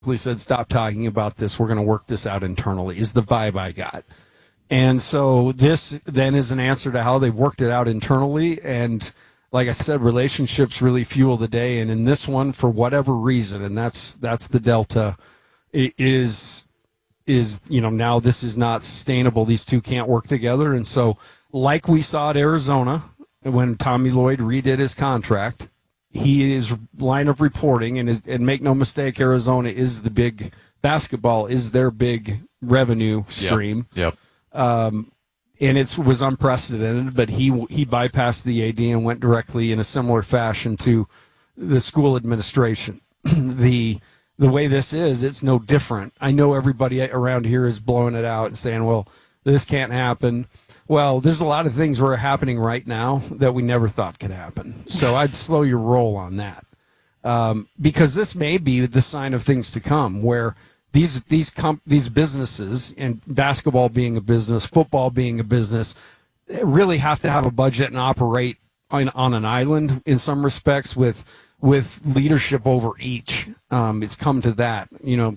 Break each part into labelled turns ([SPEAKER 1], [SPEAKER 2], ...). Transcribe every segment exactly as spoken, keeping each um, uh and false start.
[SPEAKER 1] said, stop talking about this. We're going to work this out internally, is the vibe I got. And so this then is an answer to how they worked it out internally. And like I said, relationships really fuel the day. And in this one, for whatever reason, and that's that's the delta, it is, is, you know, now this is not sustainable. These two can't work together. And so like we saw at Arizona when Tommy Lloyd redid his contract, he is line of reporting, and is, and make no mistake, Arizona is the big basketball, is their big revenue stream.
[SPEAKER 2] Yep. yep.
[SPEAKER 1] Um, and it was unprecedented, but he he bypassed the A D and went directly in a similar fashion to the school administration. the the way this is, it's no different. I know everybody around here is blowing it out and saying, well, this can't happen. Well, there's a lot of things that are happening right now that we never thought could happen. So I'd slow your roll on that. Um, because this may be the sign of things to come, where these these comp- these businesses, and basketball being a business, football being a business, really have to have a budget and operate on, on an island in some respects with with leadership over each. Um, it's come to that, you know.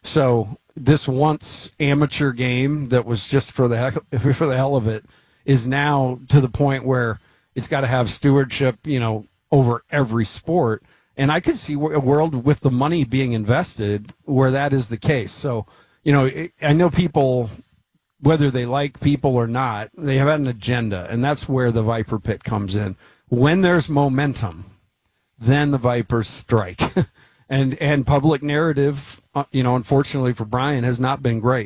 [SPEAKER 1] So this once amateur game that was just for the heck, for the hell of it is now to the point where it's got to have stewardship, you know, over every sport. And I could see a world with the money being invested where that is the case. So, you know, I know people, whether they like people or not, they have an agenda, and that's where the Viper Pit comes in. When there's momentum, then the Vipers strike. and and public narrative, you know, unfortunately for Brian, has not been great.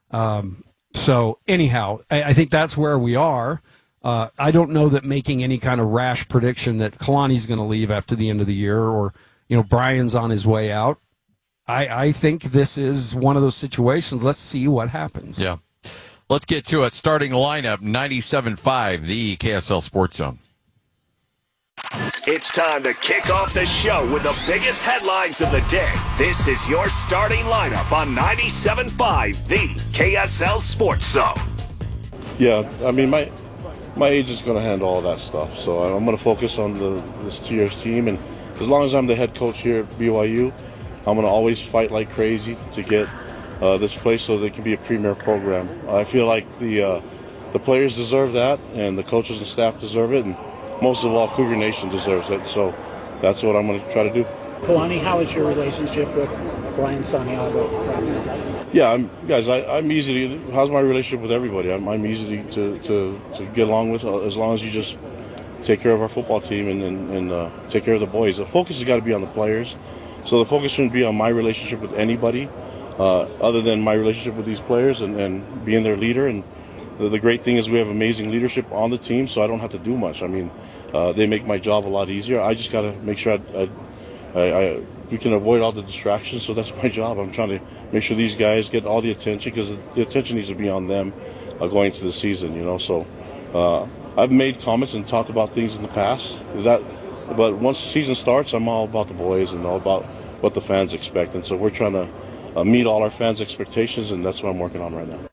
[SPEAKER 1] Um, so anyhow, I, I think that's where we are. Uh, I don't know that making any kind of rash prediction that Kalani's going to leave after the end of the year, or, you know, Brian's on his way out. I, I think this is one of those situations. Let's see what happens.
[SPEAKER 2] Yeah. Let's get to it. Starting lineup, ninety-seven point five, the K S L Sports Zone.
[SPEAKER 3] It's time to kick off the show with the biggest headlines of the day. This is your starting lineup on ninety-seven point five, the K S L Sports Zone.
[SPEAKER 4] Yeah, I mean, my my age is going to handle all that stuff, so I'm going to focus on the this year's team. And as long as I'm the head coach here at B Y U, I'm going to always fight like crazy to get uh, this place so that it can be a premier program. I feel like the uh, the players deserve that, and the coaches and staff deserve it, and most of all, Cougar Nation deserves it. So that's what I'm going to try to do.
[SPEAKER 5] Kalani, how is your relationship with Brian Santiago right now?
[SPEAKER 4] Yeah, I'm, guys, I, I'm easy to, how's my relationship with everybody? I'm, I'm easy to, to, to get along with, uh, as long as you just take care of our football team and, and, and uh, take care of the boys. The focus has got to be on the players. So the focus shouldn't be on my relationship with anybody uh, other than my relationship with these players and, and being their leader. And the, the great thing is we have amazing leadership on the team, so I don't have to do much. I mean, uh, they make my job a lot easier. I just got to make sure I, I I, I, we can avoid all the distractions, so that's my job. I'm trying to make sure these guys get all the attention, because the attention needs to be on them uh, going into the season, you know. So uh, I've made comments and talked about things in the past, that, but once the season starts, I'm all about the boys and all about what the fans expect. And so we're trying to uh, meet all our fans' expectations, and that's what I'm working on right now.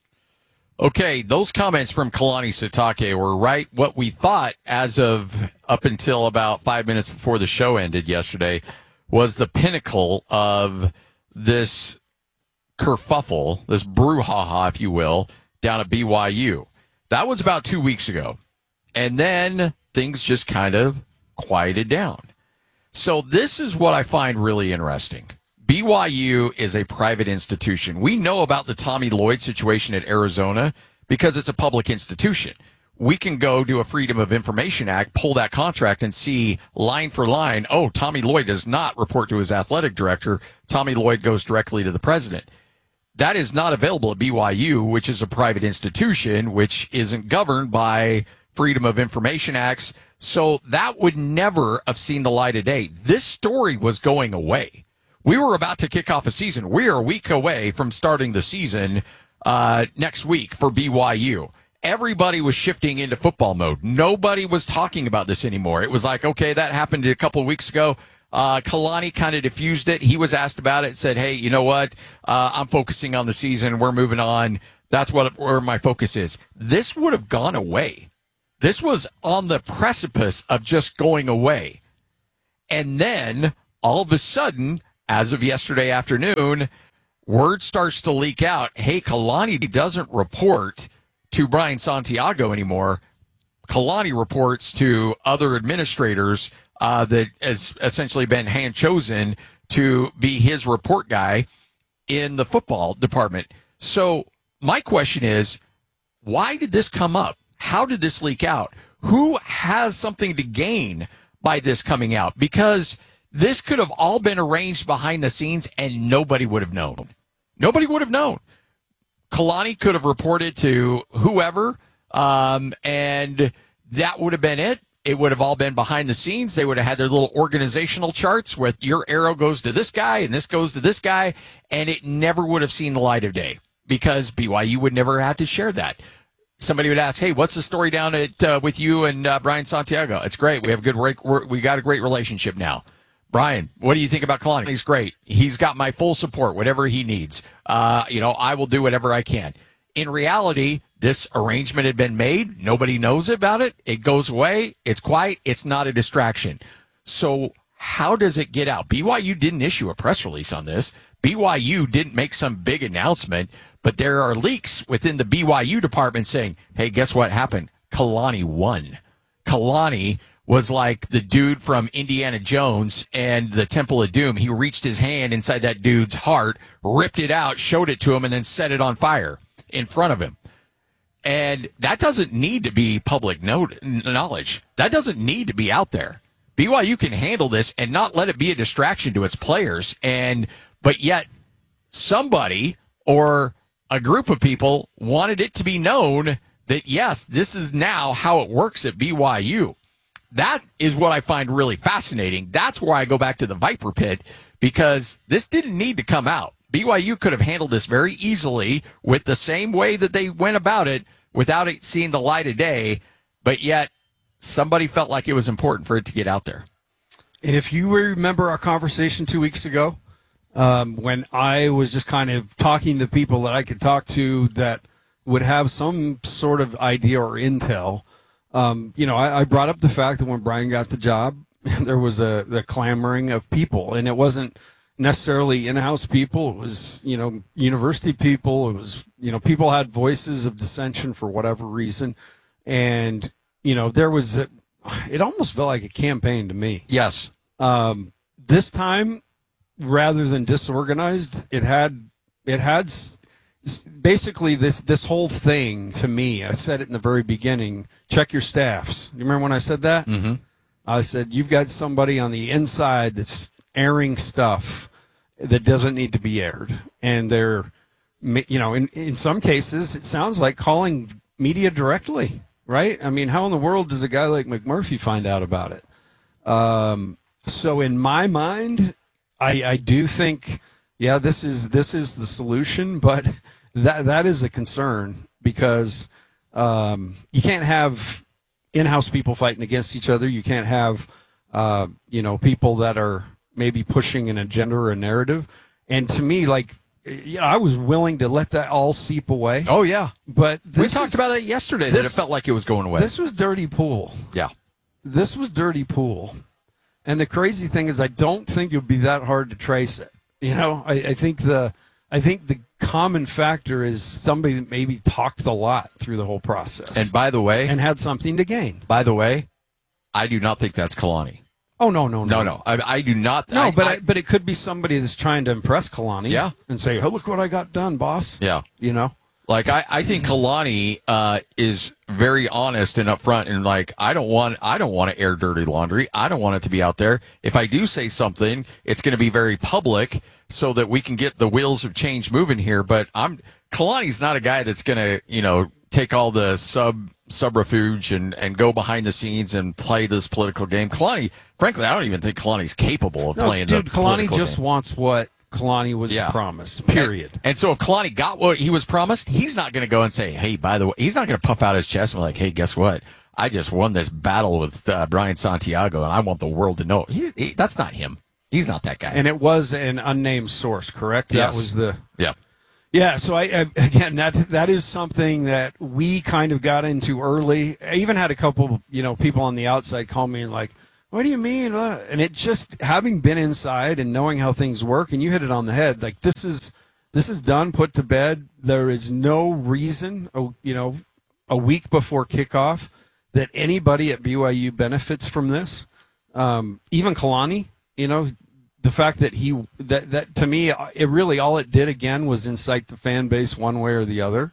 [SPEAKER 2] Okay, those comments from Kalani Sitake were right what we thought as of up until about five minutes before the show ended yesterday was the pinnacle of this kerfuffle, this brouhaha, if you will, down at B Y U. That was about two weeks ago. And then things just kind of quieted down. So this is what I find really interesting. B Y U is a private institution. We know about the Tommy Lloyd situation at Arizona because it's a public institution. We can go do a Freedom of Information Act, pull that contract, and see line for line, oh, Tommy Lloyd does not report to his athletic director. Tommy Lloyd goes directly to the president. That is not available at B Y U, which is a private institution, which isn't governed by Freedom of Information Acts. So that would never have seen the light of day. This story was going away. We were about to kick off a season. We are a week away from starting the season uh, next week for B Y U. Everybody was shifting into football mode. Nobody was talking about this anymore. It was like, okay, that happened a couple of weeks ago. Uh, Kalani kind of diffused it. He was asked about it, said, hey, you know what? Uh, I'm focusing on the season. We're moving on. That's what where my focus is. This would have gone away. This was on the precipice of just going away. And then all of a sudden, as of yesterday afternoon, word starts to leak out. Hey, Kalani doesn't report to Brian Santiago anymore. Kalani reports to other administrators uh, that has essentially been hand chosen to be his report guy in the football department. So my question is, why did this come up? How did this leak out? Who has something to gain by this coming out? Because this could have all been arranged behind the scenes and nobody would have known. Nobody would have known. Kalani could have reported to whoever, um, and that would have been it. It would have all been behind the scenes. They would have had their little organizational charts with your arrow goes to this guy and this goes to this guy, and it never would have seen the light of day because B Y U would never have to share that. Somebody would ask, hey, what's the story down at uh, with you and uh, Brian Santiago? It's great. We have a good we got a great relationship now. Brian, what do you think about Kalani? He's great. He's got my full support, whatever he needs. Uh, you know, I will do whatever I can. In reality, this arrangement had been made. Nobody knows about it. It goes away. It's quiet. It's not a distraction. So how does it get out? B Y U didn't issue a press release on this. B Y U didn't make some big announcement, but there are leaks within the B Y U department saying, hey, guess what happened? Kalani won. Kalani was like the dude from Indiana Jones and the Temple of Doom. He reached his hand inside that dude's heart, ripped it out, showed it to him, and then set it on fire in front of him. And that doesn't need to be public knowledge. That doesn't need to be out there. B Y U can handle this and not let it be a distraction to its players. And but yet somebody or a group of people wanted it to be known that, yes, this is now how it works at B Y U. That is what I find really fascinating. That's where I go back to the Viper Pit, because this didn't need to come out. B Y U could have handled this very easily with the same way that they went about it without it seeing the light of day, but yet somebody felt like it was important for it to get out there.
[SPEAKER 1] And if you remember our conversation two weeks ago, um, when I was just kind of talking to people that I could talk to that would have some sort of idea or intel, um, you know, I, I brought up the fact that when Brian got the job, there was a, a clamoring of people, and it wasn't necessarily in-house people. It was, you know, university people. It was, you know, people had voices of dissension for whatever reason. And, you know, there was, a, it almost felt like a campaign to me.
[SPEAKER 2] Yes.
[SPEAKER 1] Um, this time, rather than disorganized, it had, it had basically this, this whole thing to me. I said it in the very beginning, check your staffs. You remember when I said that?
[SPEAKER 2] Mm-hmm.
[SPEAKER 1] I said, you've got somebody on the inside that's airing stuff that doesn't need to be aired. And they're, you know, in, in some cases, it sounds like calling media directly, right? I mean, how in the world does a guy like McMurphy find out about it? Um, so in my mind, I, I do think, yeah, this is, this is the solution, but that, that is a concern because, um, you can't have in-house people fighting against each other. You can't have, uh, you know, people that are maybe pushing an agenda or a narrative. And to me, like, you know, I was willing to let that all seep away.
[SPEAKER 2] Oh, yeah.
[SPEAKER 1] But
[SPEAKER 2] we talked is, about it yesterday, this, that it felt like it was going away.
[SPEAKER 1] This was dirty pool.
[SPEAKER 2] Yeah.
[SPEAKER 1] This was dirty pool. And the crazy thing is I don't think it would be that hard to trace it. You know, I, I think the I think the common factor is somebody that maybe talked a lot through the whole process.
[SPEAKER 2] And by the way,
[SPEAKER 1] and had something to gain.
[SPEAKER 2] By the way, I do not think that's Kalani.
[SPEAKER 1] Oh, no, no,
[SPEAKER 2] No,
[SPEAKER 1] no.
[SPEAKER 2] no. I, I do not.
[SPEAKER 1] No,
[SPEAKER 2] I,
[SPEAKER 1] but
[SPEAKER 2] I,
[SPEAKER 1] I, but it could be somebody that's trying to impress Kalani.
[SPEAKER 2] Yeah.
[SPEAKER 1] And say, oh, look what I got done, boss.
[SPEAKER 2] Yeah.
[SPEAKER 1] You know?
[SPEAKER 2] Like, I, I think Kalani uh, is very honest and upfront, and like, I don't want I don't want to air dirty laundry. I don't want it to be out there. If I do say something, it's going to be very public so that we can get the wheels of change moving here. But I'm Kalani's not a guy that's going to, you know, take all the sub subterfuge and, and go behind the scenes and play this political game. Kalani, frankly, I don't even think Kalani's capable of
[SPEAKER 1] no,
[SPEAKER 2] playing
[SPEAKER 1] dude,
[SPEAKER 2] the
[SPEAKER 1] Kalani
[SPEAKER 2] political
[SPEAKER 1] just
[SPEAKER 2] game.
[SPEAKER 1] wants what Kalani was
[SPEAKER 2] Yeah.
[SPEAKER 1] promised, period.
[SPEAKER 2] And, and so if Kalani got what he was promised, he's not going to go and say, hey, by the way, he's not going to puff out his chest and be like, hey, guess what? I just won this battle with uh, Brian Santiago, and I want the world to know. He, he, that's not him. He's not that guy.
[SPEAKER 1] And it was an unnamed source, correct?
[SPEAKER 2] Yes.
[SPEAKER 1] That was the...
[SPEAKER 2] Yeah.
[SPEAKER 1] Yeah, so I, I again that that is something that we kind of got into early. I even had a couple, you know, people on the outside call me and like, what do you mean? Uh, And it just, having been inside and knowing how things work, and you hit it on the head, like this is, this is done, put to bed. There is no reason, oh, you know, a week before kickoff that anybody at B Y U benefits from this. Um, even Kalani, you know, the fact that he, that, that to me, it really, all it did again was incite the fan base one way or the other.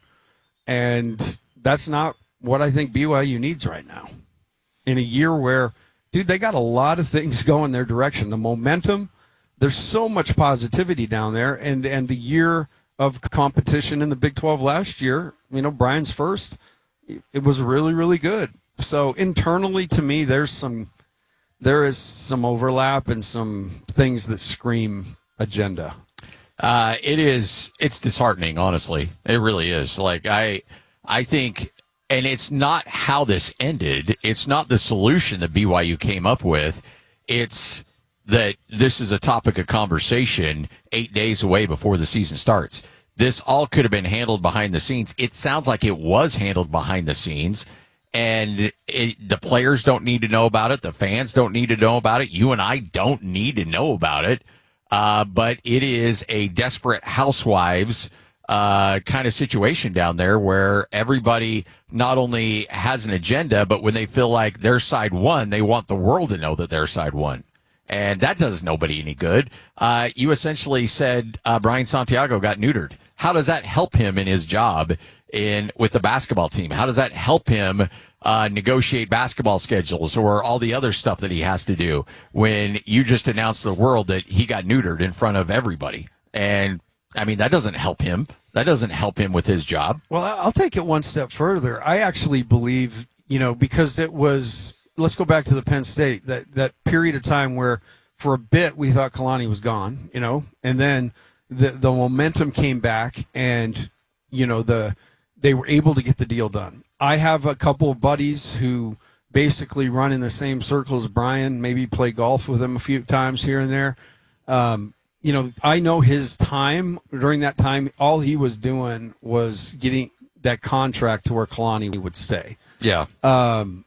[SPEAKER 1] And that's not what I think B Y U needs right now. In a year where, dude, they got a lot of things going their direction. The momentum, there's so much positivity down there. And, and the year of competition in the Big twelve last year, you know, Brian's first, it was really, really good. So internally, to me, there's some, there is some overlap and some things that scream agenda.
[SPEAKER 2] Uh, it is, it's disheartening, honestly. It really is. Like, I, I think, and it's not how this ended. It's not the solution that B Y U came up with. It's that this is a topic of conversation eight days away before the season starts. This all could have been handled behind the scenes. It sounds like it was handled behind the scenes, and it, the players don't need to know about it. The fans don't need to know about it. You and I don't need to know about it. Uh, but it is a desperate housewives uh, kind of situation down there where everybody not only has an agenda, but when they feel like their side won, they want the world to know that their side won. And that does nobody any good. Uh, you essentially said uh, Brian Santiago got neutered. How does that help him in his job in with the basketball team? How does that help him uh, negotiate basketball schedules or all the other stuff that he has to do when you just announced to the world that he got neutered in front of everybody? And, I mean, that doesn't help him. That doesn't help him with his job.
[SPEAKER 1] Well, I'll take it one step further. I actually believe, you know, because it was, let's go back to the Penn State, that, that period of time where for a bit we thought Kalani was gone, you know, and then the the momentum came back and, you know, the they were able to get the deal done. I have a couple of buddies who basically run in the same circle as Brian, maybe play golf with him a few times here and there. Um, you know, I know his time during that time, all he was doing was getting that contract to where Kalani would stay.
[SPEAKER 2] Yeah.
[SPEAKER 1] Um,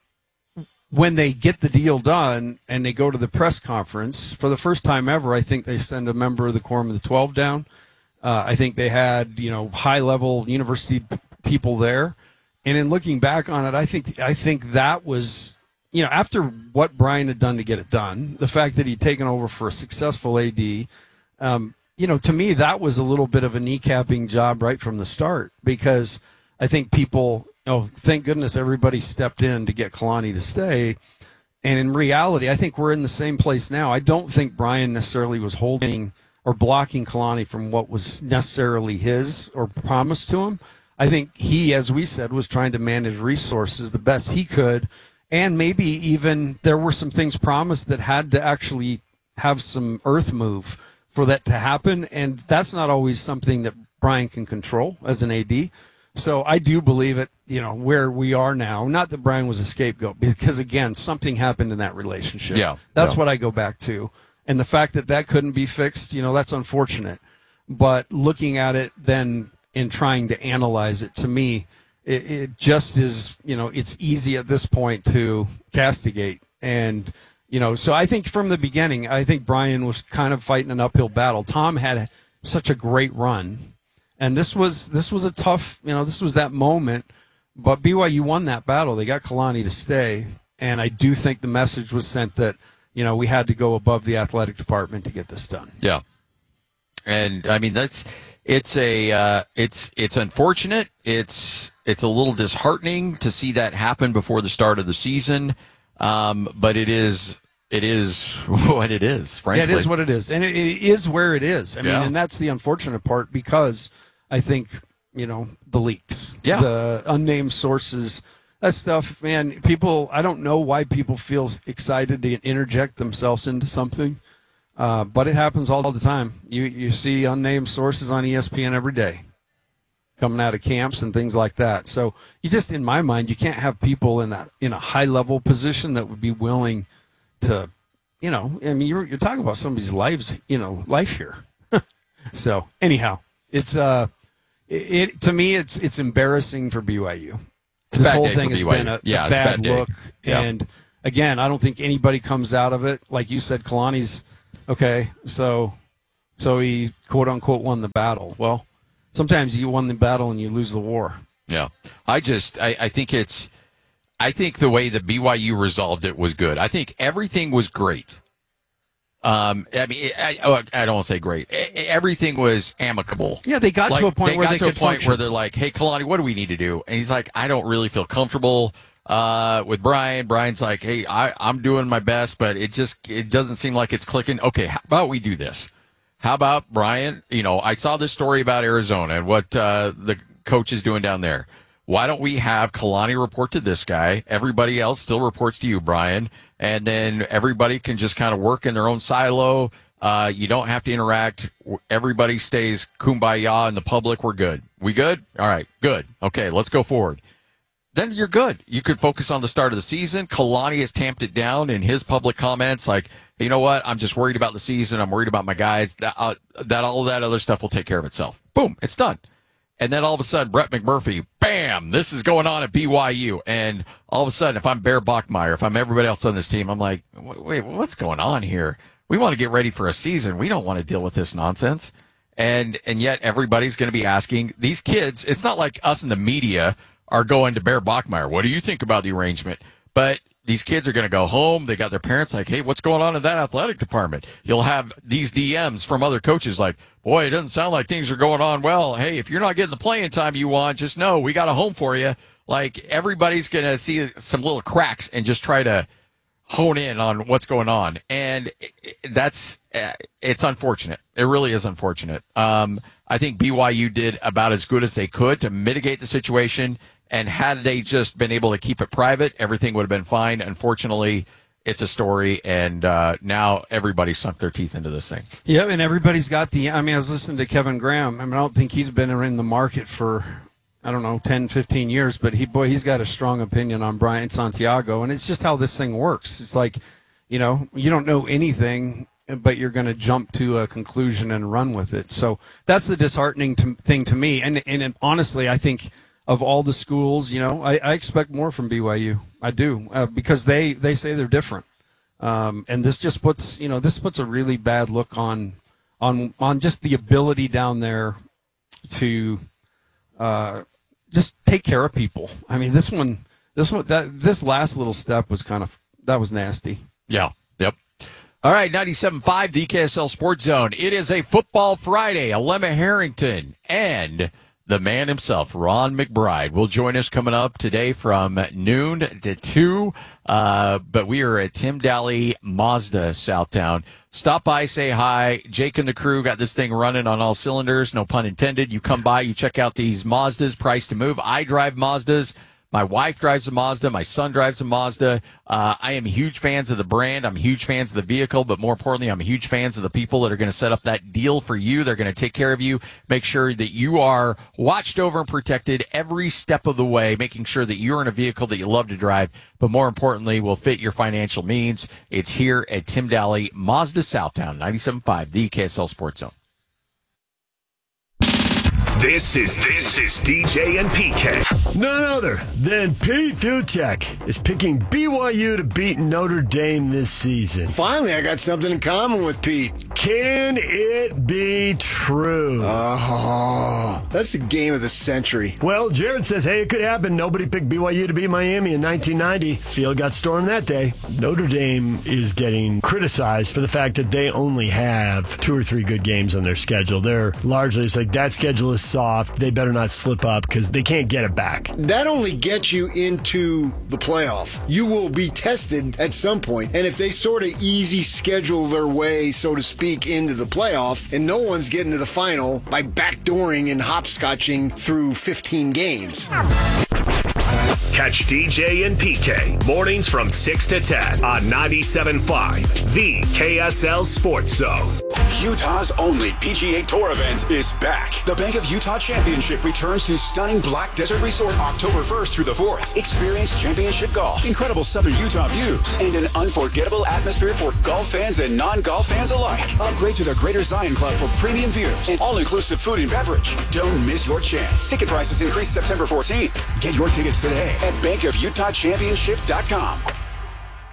[SPEAKER 1] when they get the deal done and they go to the press conference, for the first time ever, I think they send a member of the Quorum of the Twelve down. Uh, I think they had, you know, high-level university p- people there. And in looking back on it, I think I think that was, you know, after what Brian had done to get it done, the fact that he'd taken over for a successful A D, um, you know, to me, that was a little bit of a kneecapping job right from the start, because I think people, oh, thank goodness everybody stepped in to get Kalani to stay. And in reality, I think we're in the same place now. I don't think Brian necessarily was holding or blocking Kalani from what was necessarily his or promised to him. I think he, as we said, was trying to manage resources the best he could. And maybe even there were some things promised that had to actually have some earth move for that to happen. And that's not always something that Brian can control as an A D. So I do believe it, you know, where we are now, not that Brian was a scapegoat, because, again, something happened in that relationship.
[SPEAKER 2] Yeah.
[SPEAKER 1] That's
[SPEAKER 2] yeah.
[SPEAKER 1] what I go back to. And the fact that that couldn't be fixed, you know, that's unfortunate. But looking at it then and trying to analyze it, to me, it, it just is, you know, it's easy at this point to castigate. And, you know, so I think from the beginning, I think Brian was kind of fighting an uphill battle. Tom had such a great run. And this was this was a tough, you know, this was that moment. But B Y U won that battle. They got Kalani to stay. And I do think the message was sent that, you know, we had to go above the athletic department to get this done.
[SPEAKER 2] Yeah. And, I mean, that's it's a uh, it's it's unfortunate. It's it's a little disheartening to see that happen before the start of the season. Um, but it is it is what it is, frankly.
[SPEAKER 1] Yeah, it is what it is. And it, it is where it is. I mean,
[SPEAKER 2] Yeah.
[SPEAKER 1] and that's the unfortunate part, because I think, you know, the leaks,
[SPEAKER 2] Yeah.
[SPEAKER 1] the unnamed sources, that stuff, man, people, I don't know why people feel excited to interject themselves into something, uh, but it happens all the time. You you see unnamed sources on E S P N every day coming out of camps and things like that. So you just, in my mind, you can't have people in that in a high-level position that would be willing to, you know, I mean, you're you're talking about somebody's lives, you know, life here. So anyhow, it's uh, it, it to me, it's it's embarrassing for B Y U.
[SPEAKER 2] It's a
[SPEAKER 1] This
[SPEAKER 2] bad
[SPEAKER 1] whole
[SPEAKER 2] day
[SPEAKER 1] thing
[SPEAKER 2] for
[SPEAKER 1] has
[SPEAKER 2] B Y U.
[SPEAKER 1] been a,
[SPEAKER 2] Yeah,
[SPEAKER 1] a
[SPEAKER 2] it's a
[SPEAKER 1] bad
[SPEAKER 2] bad day.
[SPEAKER 1] look,
[SPEAKER 2] Yeah.
[SPEAKER 1] and again, I don't think anybody comes out of it. Like you said, Kalani's, okay, so so he, quote-unquote, won the battle. Well, sometimes you won the battle and you lose the war.
[SPEAKER 2] Yeah. I just, I, I think it's, I think the way that B Y U resolved it was good. I think everything was great. Um, I mean, I, oh, I don't want to say great. Everything was amicable.
[SPEAKER 1] Yeah, they got
[SPEAKER 2] like,
[SPEAKER 1] to a point
[SPEAKER 2] they
[SPEAKER 1] where
[SPEAKER 2] got
[SPEAKER 1] they
[SPEAKER 2] to
[SPEAKER 1] could
[SPEAKER 2] a point
[SPEAKER 1] function.
[SPEAKER 2] where they're like, "Hey, Kalani, what do we need to do?" And he's like, "I don't really feel comfortable uh, with Brian." Brian's like, "Hey, I, I'm doing my best, but it just it doesn't seem like it's clicking." Okay, how about we do this? How about Brian? You know, I saw this story about Arizona and what uh, the coach is doing down there. Why don't we have Kalani report to this guy? Everybody else still reports to you, Brian, and then everybody can just kind of work in their own silo. Uh, you don't have to interact. Everybody stays kumbaya in the public. We're good. We good? All right, good. Okay, let's go forward. Then you're good. You could focus on the start of the season. Kalani has tamped it down in his public comments like, you know what? I'm just worried about the season. I'm worried about my guys. That, uh, that all that other stuff will take care of itself. Boom, it's done. And then all of a sudden, Brett McMurphy, bam, this is going on at B Y U. And all of a sudden, if I'm Bear Bachmeier, if I'm everybody else on this team, I'm like, wait, what's going on here? We want to get ready for a season. We don't want to deal with this nonsense. And and yet everybody's going to be asking these kids. It's not like us in the media are going to Bear Bachmeier. What do you think about the arrangement? But these kids are going to go home. They got their parents like, hey, what's going on in that athletic department? You'll have these D Ms from other coaches like, boy, it doesn't sound like things are going on well. Hey, if you're not getting the playing time you want, just know we got a home for you. Like everybody's going to see some little cracks and just try to hone in on what's going on. And that's, it's unfortunate. It really is unfortunate. Um, I think B Y U did about as good as they could to mitigate the situation. And had they just been able to keep it private, everything would have been fine. Unfortunately, it's a story, and uh, now everybody sunk their teeth into this thing.
[SPEAKER 1] Yeah, and everybody's got the, I mean, I was listening to Kevin Graham. I mean, I don't think he's been in the market for, I don't know, ten, fifteen years, but he, boy, he's got a strong opinion on Brian Santiago, and it's just how this thing works. It's like, you know, you don't know anything, but you're going to jump to a conclusion and run with it. So that's the disheartening to, thing to me. And, and honestly, I think of all the schools, you know, I, I expect more from B Y U. I do, uh, because they, they say they're different. Um, and this just puts, you know, this puts a really bad look on, on, on just the ability down there to, uh, just take care of people. I mean, this one, this one, that, this last little step was kind of, that was nasty.
[SPEAKER 2] Yeah. Yep. All right. ninety-seven point five, the K S L Sports Zone. It is a football Friday. Alema Harrington and the man himself, Ron McBride, will join us coming up today from noon to two. Uh, but we are at Tim Daly Mazda Southtown. Stop by, say hi. Jake and the crew got this thing running on all cylinders, no pun intended. You come by, you check out these Mazdas, price to move. I drive Mazdas. My wife drives a Mazda. My son drives a Mazda. Uh, I am huge fans of the brand. I'm huge fans of the vehicle, but more importantly, I'm huge fans of the people that are going to set up that deal for you. They're going to take care of you, make sure that you are watched over and protected every step of the way, making sure that you're in a vehicle that you love to drive, but more importantly, will fit your financial means. It's here at Tim Daly Mazda Southtown, ninety-seven point five, the K S L Sports Zone.
[SPEAKER 3] This is this is D J and P K.
[SPEAKER 6] None other than Pete Fiutak is picking B Y U to beat Notre Dame this season.
[SPEAKER 7] Finally, I got something in common with Pete.
[SPEAKER 6] Can it be true?
[SPEAKER 7] Oh, that's the game of the century.
[SPEAKER 6] Well, Jared says, hey, it could happen. Nobody picked B Y U to beat Miami in nineteen ninety. Field got stormed that day. Notre Dame is getting criticized for the fact that they only have two or three good games on their schedule. They're largely, it's like that schedule is soft. They better not slip up because they can't get it back.
[SPEAKER 7] That only gets you into the playoff. You will be tested at some point, and if they sort of easy schedule their way, so to speak, into the playoff, and no one's getting to the final by backdooring and hopscotching through fifteen games.
[SPEAKER 3] Catch D J and P K mornings from six to ten on ninety-seven point five, the K S L Sports Zone.
[SPEAKER 8] Utah's only P G A Tour event is back. The Bank of Utah Championship returns to stunning Black Desert Resort October first through the fourth. Experience championship golf, incredible southern Utah views, and an unforgettable atmosphere for golf fans and non-golf fans alike. Upgrade to the Greater Zion Club for premium views and all-inclusive food and beverage. Don't miss your chance. Ticket prices increase September fourteenth. Get your tickets today at bank of utah championship dot com.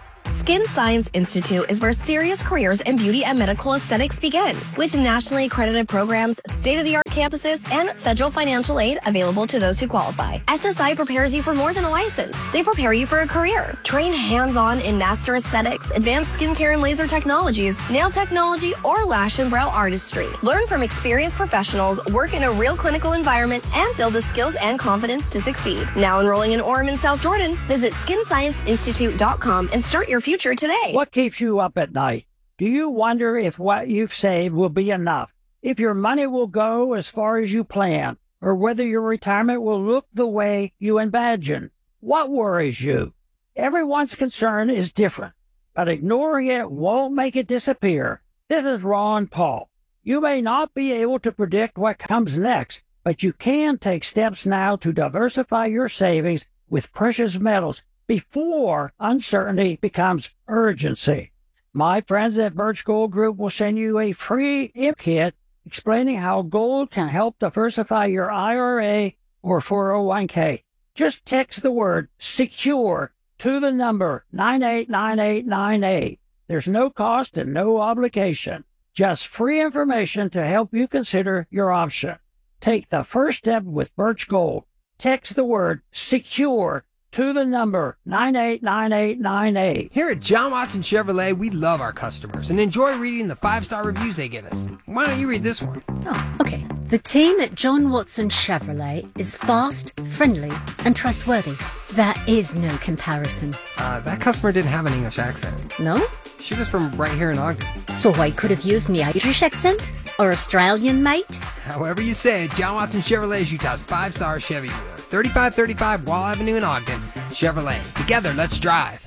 [SPEAKER 9] Skin Science Institute is where serious careers in beauty and medical aesthetics begin. With nationally accredited programs, state-of-the-art campuses, and federal financial aid available to those who qualify, S S I prepares you for more than a license. They prepare you for a career. Train hands-on in master aesthetics, advanced skincare and laser technologies, nail technology, or lash and brow artistry. Learn from experienced professionals, work in a real clinical environment, and build the skills and confidence to succeed. Now enrolling in Orem in South Jordan, visit skin science institute dot com and start your future today.
[SPEAKER 10] What keeps you up at night? Do you wonder if what you've saved will be enough? If your money will go as far as you plan? Or whether your retirement will look the way you imagine? What worries you? Everyone's concern is different, but ignoring it won't make it disappear. This is Ron Paul. You may not be able to predict what comes next, but you can take steps now to diversify your savings with precious metals before uncertainty becomes urgency. My friends at Birch Gold Group will send you a free info kit explaining how gold can help diversify your I R A or four oh one k. Just text the word SECURE to the number nine eight nine eight nine eight. There's no cost and no obligation. Just free information to help you consider your option. Take the first step with Birch Gold. Text the word SECURE to the number nine eight nine eight nine eight.
[SPEAKER 11] Here at John Watson Chevrolet, we love our customers and enjoy reading the five-star reviews they give us. Why don't you read this one?
[SPEAKER 12] Oh, okay. The team at John Watson Chevrolet is fast, friendly, and trustworthy. There is no comparison.
[SPEAKER 11] Uh, that customer didn't have an English accent.
[SPEAKER 12] No?
[SPEAKER 11] She was from right here in Ogden.
[SPEAKER 12] So I could have used me Irish accent? Or Australian, mate?
[SPEAKER 11] However you say it, John Watson Chevrolet is Utah's five-star Chevy dealer. thirty-five thirty-five Wall Avenue in Ogden. Chevrolet. Together, let's drive.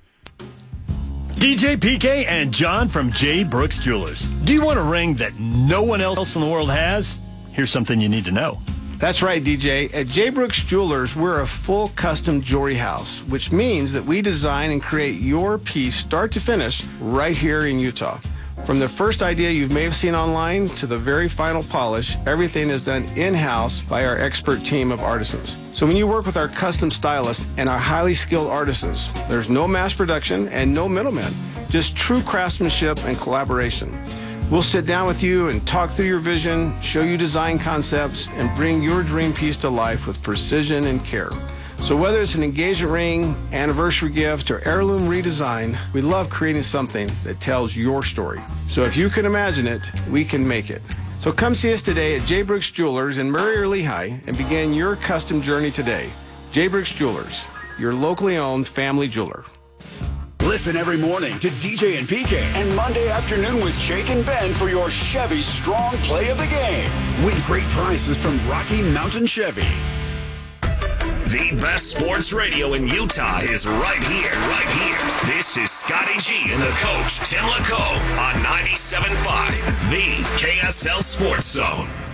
[SPEAKER 6] D J P K and John from J. Brooks Jewelers. Do you want a ring that no one else in the world has? Here's something you need to know.
[SPEAKER 13] That's right, D J. At J. Brooks Jewelers, we're a full custom jewelry house, which means that we design and create your piece start to finish right here in Utah. From the first idea you may have seen online to the very final polish, everything is done in-house by our expert team of artisans. So when you work with our custom stylists and our highly skilled artisans, there's no mass production and no middlemen, just true craftsmanship and collaboration. We'll sit down with you and talk through your vision, show you design concepts, and bring your dream piece to life with precision and care. So whether it's an engagement ring, anniversary gift, or heirloom redesign, we love creating something that tells your story. So if you can imagine it, we can make it. So come see us today at J. Brooks Jewelers in Murray or Lehigh and begin your custom journey today. J. Brooks Jewelers, your locally owned family jeweler.
[SPEAKER 8] Listen every morning to D J and P K and Monday afternoon with Jake and Ben for your Chevy Strong Play of the Game. Win great prizes from Rocky Mountain Chevy.
[SPEAKER 3] The best sports radio in Utah is right here, right here. This is Scotty G and the coach, Tim LaCoe, on ninety-seven point five, the K S L Sports Zone.